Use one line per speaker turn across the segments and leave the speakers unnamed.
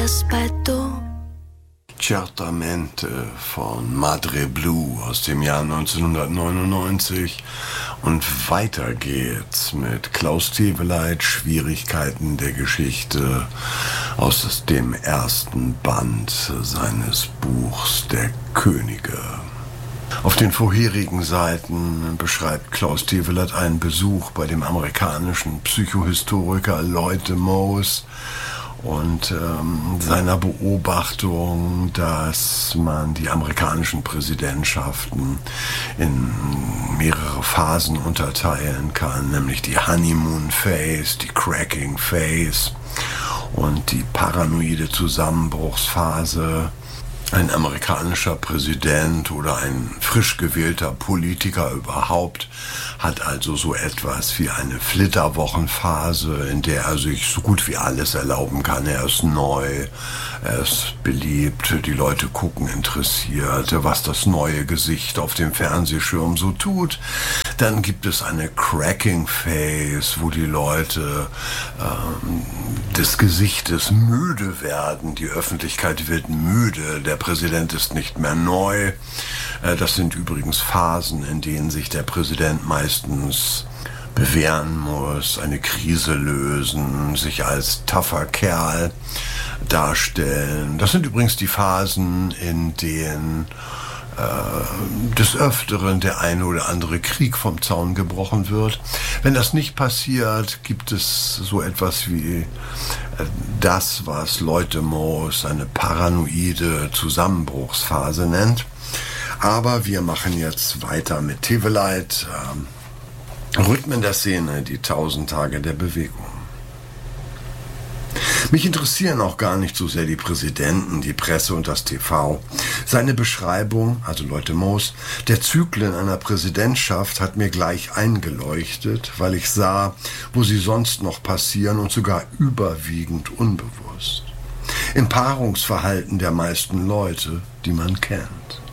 aspetto.
Certamente von Madre Blue aus dem Jahr 1999 und weiter geht's mit Klaus Teweleit, Schwierigkeiten der Geschichte aus dem ersten Band seines Buchs Der Könige. Auf den vorherigen Seiten beschreibt Klaus Teweleit einen Besuch bei dem amerikanischen Psychohistoriker Lloyd Demoze und seiner Beobachtung, dass man die amerikanischen Präsidentschaften in mehrere Phasen unterteilen kann, nämlich die Honeymoon Phase, die Cracking Phase und die paranoide Zusammenbruchsphase. Ein amerikanischer Präsident oder ein frisch gewählter Politiker überhaupt hat also so etwas wie eine Flitterwochenphase, in der er sich so gut wie alles erlauben kann. Er ist neu, er ist beliebt, die Leute gucken interessiert, was das neue Gesicht auf dem Fernsehschirm so tut. Dann gibt es eine Cracking Phase, wo die Leute des Gesichtes müde werden. Die Öffentlichkeit wird müde, der Präsident ist nicht mehr neu. Das sind übrigens Phasen, in denen sich der Präsident meistens bewähren muss, eine Krise lösen, sich als tougher Kerl darstellen. Das sind übrigens die Phasen, in denen des Öfteren der eine oder andere Krieg vom Zaun gebrochen wird. Wenn das nicht passiert, gibt es so etwas wie das, was Lloyd Demoze eine paranoide Zusammenbruchsphase nennt. Aber wir machen jetzt weiter mit Teweleit, Rhythmen der Szene, die 1000 Tage der Bewegung. Mich interessieren auch gar nicht so sehr die Präsidenten, die Presse und das TV. Seine Beschreibung, also Lloyd Demoze, der Zyklen einer Präsidentschaft hat mir gleich eingeleuchtet, weil ich sah, wo sie sonst noch passieren und sogar überwiegend unbewusst. Im Paarungsverhalten der meisten Leute, die man kennt.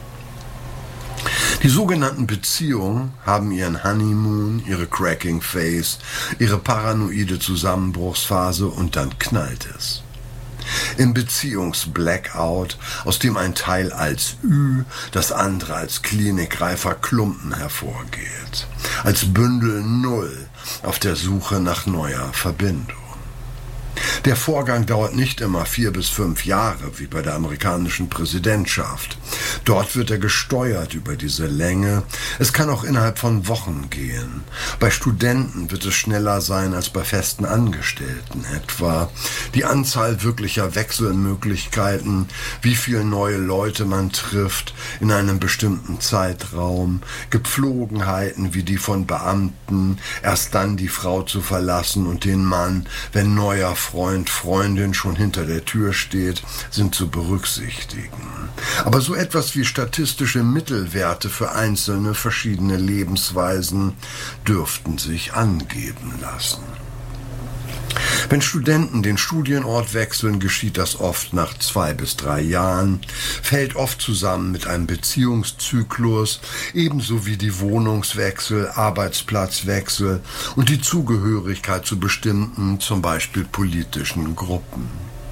Die sogenannten Beziehungen haben ihren Honeymoon, ihre Cracking Phase, ihre paranoide Zusammenbruchsphase und dann knallt es. Im Beziehungsblackout, aus dem ein Teil als Ü, das andere als klinikreifer Klumpen hervorgeht, als Bündel Null auf der Suche nach neuer Verbindung. Der Vorgang dauert nicht immer 4 bis 5 Jahre, wie bei der amerikanischen Präsidentschaft. Dort wird er gesteuert über diese Länge. Es kann auch innerhalb von Wochen gehen. Bei Studenten wird es schneller sein als bei festen Angestellten etwa. Die Anzahl wirklicher Wechselmöglichkeiten, wie viele neue Leute man trifft in einem bestimmten Zeitraum, Gepflogenheiten wie die von Beamten, erst dann die Frau zu verlassen und den Mann, wenn neuer Freund, Freundin schon hinter der Tür steht, sind zu berücksichtigen. Aber so etwas wie statistische Mittelwerte für einzelne verschiedene Lebensweisen dürften sich angeben lassen. Wenn Studenten den Studienort wechseln, geschieht das oft nach 2 bis 3 Jahren, fällt oft zusammen mit einem Beziehungszyklus, ebenso wie die Wohnungswechsel, Arbeitsplatzwechsel und die Zugehörigkeit zu bestimmten, zum Beispiel politischen Gruppen.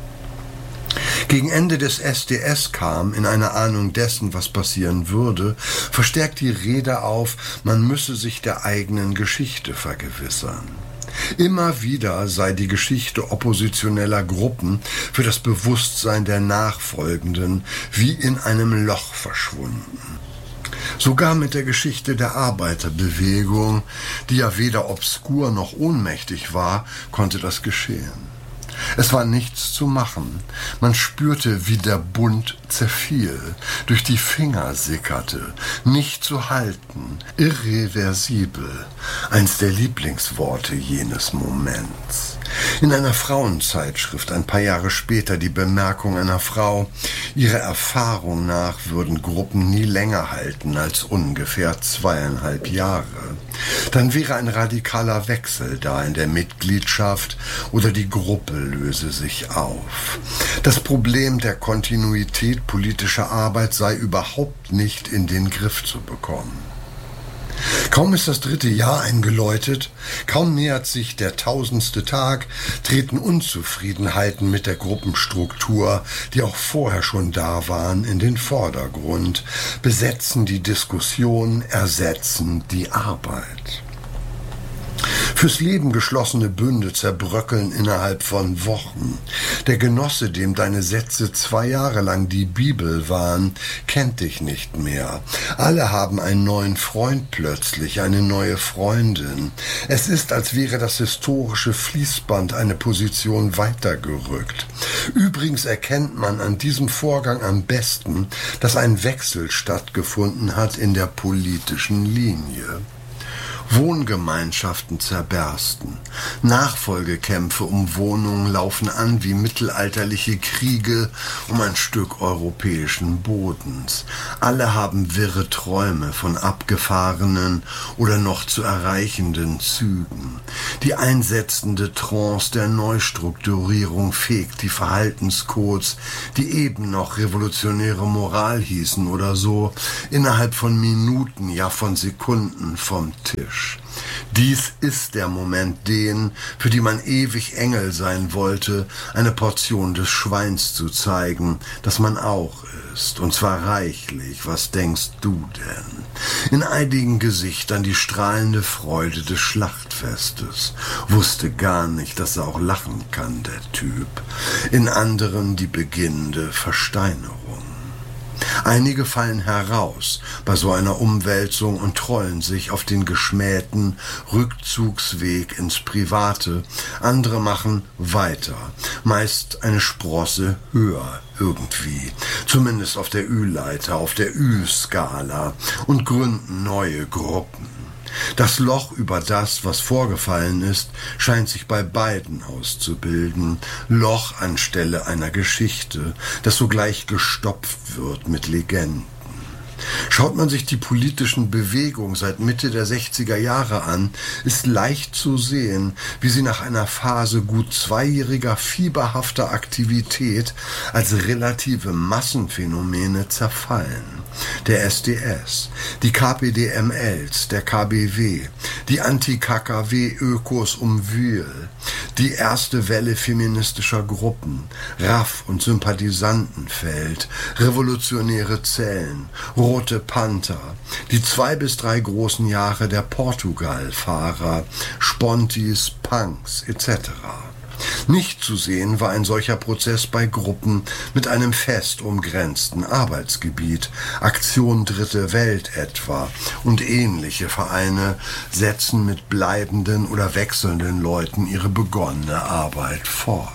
Gegen Ende des SDS kam, in einer Ahnung dessen, was passieren würde, verstärkt die Rede auf, man müsse sich der eigenen Geschichte vergewissern. Immer wieder sei die Geschichte oppositioneller Gruppen für das Bewusstsein der Nachfolgenden wie in einem Loch verschwunden. Sogar mit der Geschichte der Arbeiterbewegung, die ja weder obskur noch ohnmächtig war, konnte das geschehen. Es war nichts zu machen. Man spürte, wie der Bund zerfiel, durch die Finger sickerte, nicht zu halten, irreversibel, eins der Lieblingsworte jenes Moments. In einer Frauenzeitschrift ein paar Jahre später die Bemerkung einer Frau, ihrer Erfahrung nach würden Gruppen nie länger halten als ungefähr 2,5 Jahre. Dann wäre ein radikaler Wechsel da in der Mitgliedschaft oder die Gruppe löse sich auf. Das Problem der Kontinuität politischer Arbeit sei überhaupt nicht in den Griff zu bekommen. Kaum ist das 3. Jahr eingeläutet, kaum nähert sich der 1000. Tag, treten Unzufriedenheiten mit der Gruppenstruktur, die auch vorher schon da waren, in den Vordergrund, besetzen die Diskussion, ersetzen die Arbeit. Fürs Leben geschlossene Bünde zerbröckeln innerhalb von Wochen. Der Genosse, dem deine Sätze 2 Jahre lang die Bibel waren, kennt dich nicht mehr. Alle haben einen neuen Freund plötzlich, eine neue Freundin. Es ist, als wäre das historische Fließband eine Position weitergerückt. Übrigens erkennt man an diesem Vorgang am besten, dass ein Wechsel stattgefunden hat in der politischen Linie. Wohngemeinschaften zerbersten. Nachfolgekämpfe um Wohnungen laufen an wie mittelalterliche Kriege um ein Stück europäischen Bodens. Alle haben wirre Träume von abgefahrenen oder noch zu erreichenden Zügen. Die einsetzende Trance der Neustrukturierung fegt die Verhaltenscodes, die eben noch revolutionäre Moral hießen oder so, innerhalb von Minuten, ja von Sekunden vom Tisch. Dies ist der Moment, den, für die man ewig Engel sein wollte, eine Portion des Schweins zu zeigen, das man auch ist, und zwar reichlich. Was denkst du denn? In einigen Gesichtern die strahlende Freude des Schlachtfestes. Wusste gar nicht, dass er auch lachen kann, der Typ. In anderen die beginnende Versteinerung. Einige fallen heraus bei so einer Umwälzung und trollen sich auf den geschmähten Rückzugsweg ins Private. Andere machen weiter, meist eine Sprosse höher irgendwie, zumindest auf der Ü-Leiter, auf der Ü-Skala, und gründen neue Gruppen. Das Loch über das, was vorgefallen ist, scheint sich bei beiden auszubilden. Loch anstelle einer Geschichte, das sogleich gestopft wird mit Legenden. Schaut man sich die politischen Bewegungen seit Mitte der 60er Jahre an, ist leicht zu sehen, wie sie nach einer Phase gut 2-jähriger fieberhafter Aktivität als relative Massenphänomene zerfallen. Der SDS, die KPDMLs, der KBW, die Anti-KKW-Ökos um Wühl, die erste Welle feministischer Gruppen, RAF und Sympathisantenfeld, revolutionäre Zellen, Rote Panther, die 2 bis 3 großen Jahre der Portugal-Fahrer, Spontis, Punks etc. Nicht zu sehen war ein solcher Prozess bei Gruppen mit einem fest umgrenzten Arbeitsgebiet, Aktion Dritte Welt etwa, und ähnliche Vereine setzen mit bleibenden oder wechselnden Leuten ihre begonnene Arbeit fort.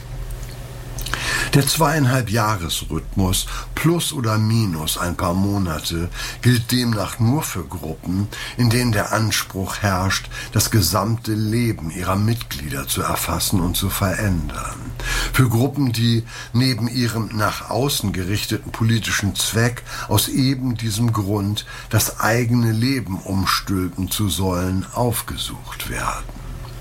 Der 2,5-Jahres-Rhythmus plus oder minus ein paar Monate gilt demnach nur für Gruppen, in denen der Anspruch herrscht, das gesamte Leben ihrer Mitglieder zu erfassen und zu verändern. Für Gruppen, die neben ihrem nach außen gerichteten politischen Zweck aus eben diesem Grund, das eigene Leben umstülpen zu sollen, aufgesucht werden.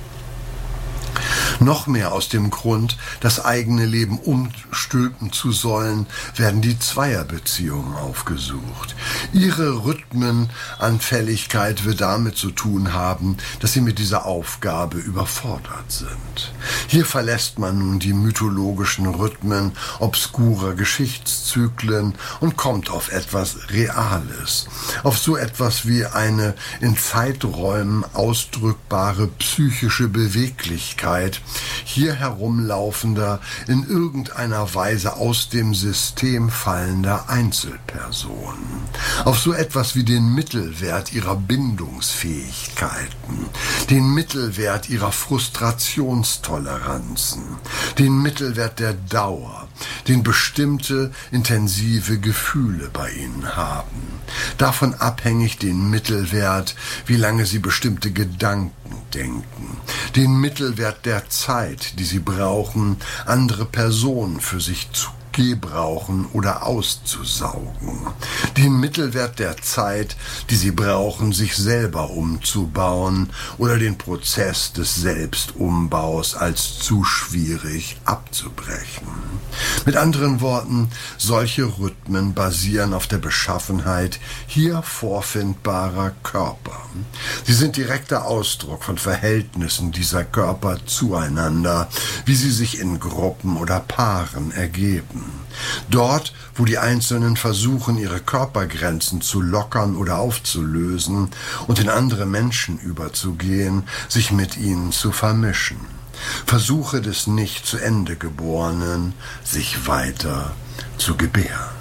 Noch mehr aus dem Grund, das eigene Leben umstülpen zu sollen, werden die Zweierbeziehungen aufgesucht. Ihre Rhythmenanfälligkeit wird damit zu tun haben, dass sie mit dieser Aufgabe überfordert sind. Hier verlässt man nun die mythologischen Rhythmen obskurer Geschichtszyklen und kommt auf etwas Reales, auf so etwas wie eine in Zeiträumen ausdrückbare psychische Beweglichkeit hier herumlaufender, in irgendeiner Weise aus dem System fallender Einzelpersonen, auf so etwas wie den Mittelwert ihrer Bindungsfähigkeiten, den Mittelwert ihrer Frustrationstoleranzen, den Mittelwert der Dauer, den bestimmte intensive Gefühle bei ihnen haben, davon abhängig den Mittelwert, wie lange sie bestimmte Gedanken denken, den Mittelwert der Zeit, die sie brauchen, andere Personen für sich zu gebrauchen oder auszusaugen. Den Mittelwert der Zeit, die sie brauchen, sich selber umzubauen oder den Prozess des Selbstumbaus als zu schwierig abzubrechen. Mit anderen Worten, solche Rhythmen basieren auf der Beschaffenheit hier vorfindbarer Körper. Sie sind direkter Ausdruck von Verhältnissen dieser Körper zueinander, wie sie sich in Gruppen oder Paaren ergeben. Dort, wo die Einzelnen versuchen, ihre Körpergrenzen zu lockern oder aufzulösen und in andere Menschen überzugehen, sich mit ihnen zu vermischen. Versuche des nicht zu Ende Geborenen, sich weiter zu gebären.